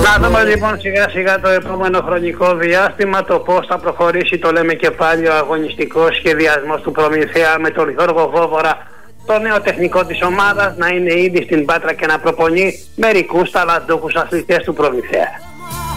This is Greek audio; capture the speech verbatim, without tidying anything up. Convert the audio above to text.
Να δούμε λοιπόν σιγά σιγά το επόμενο χρονικό διάστημα το πώς θα προχωρήσει, το λέμε και πάλι, ο αγωνιστικός σχεδιασμός του Προμηθέα με τον Γιώργο Βόβορα, το νέο τεχνικό της ομάδας, να είναι ήδη στην Πάτρα και να προπονεί μερικούς ταλαντούχους αθλητές του Προμηθέα.